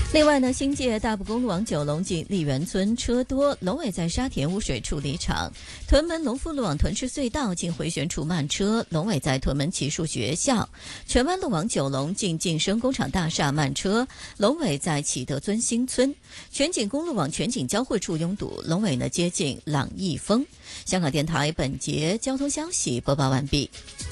另外呢，新界大埔公路往九龙近丽园村车多，龙尾在沙田污水处理厂；屯门龙富路往屯赤隧道近回旋处慢车，龙尾在屯门骑术学校；荃湾路往九龙近晋升工厂大厦慢车，龙尾在启德尊新村；全景公路往全景交汇处拥堵，龙尾呢接近朗逸峰。香港电台本节交通消息播报完毕。